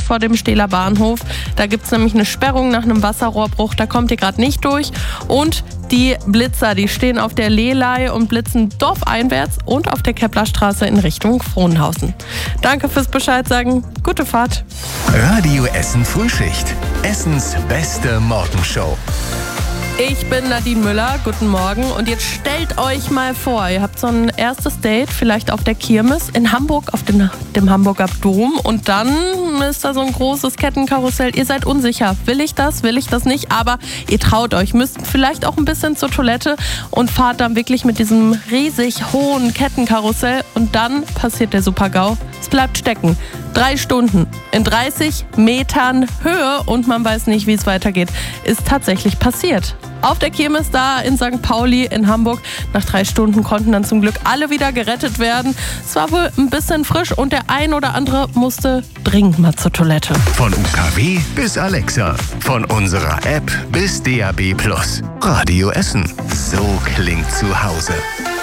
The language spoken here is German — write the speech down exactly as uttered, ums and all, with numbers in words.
vor dem Stehler Bahnhof. Da gibt es nämlich eine Sperrung nach einem Wasserrohrbruch. Da kommt ihr gerade nicht durch. Und die Blitzer, die stehen auf der Lehlei und blitzen dorfeinwärts und auf der Keplerstraße in Richtung Frohnhausen. Danke fürs Bescheid sagen. Gute Fahrt. Radio Essen Frühschicht. Essens beste Morgenshow. Ich bin Nadine Müller, guten Morgen. Und jetzt stellt euch mal vor, ihr habt so ein erstes Date, vielleicht auf der Kirmes in Hamburg, auf dem, dem Hamburger Dom. Und dann ist da so ein großes Kettenkarussell. Ihr seid unsicher, will ich das, will ich das nicht? Aber ihr traut euch, müsst vielleicht auch ein bisschen zur Toilette und fahrt dann wirklich mit diesem riesig hohen Kettenkarussell. Und dann passiert der Super-GAU. Es bleibt stecken. Drei Stunden in dreißig Metern Höhe und man weiß nicht, wie es weitergeht. Ist tatsächlich passiert. Auf der Kirmes da in Sankt Pauli in Hamburg. Nach drei Stunden konnten dann zum Glück alle wieder gerettet werden. Es war wohl ein bisschen frisch und der ein oder andere musste dringend mal zur Toilette. Von U K W bis Alexa. Von unserer App bis D A B Plus. Radio Essen. So klingt zu Hause.